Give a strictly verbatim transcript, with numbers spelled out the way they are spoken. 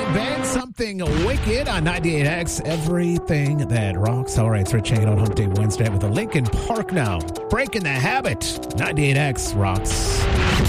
Ben, something wicked on ninety-eight X. Everything that rocks. All right, so we're checking out Hump Day Wednesday with the Lincoln Park now. Breaking the habit. ninety-eight X rocks.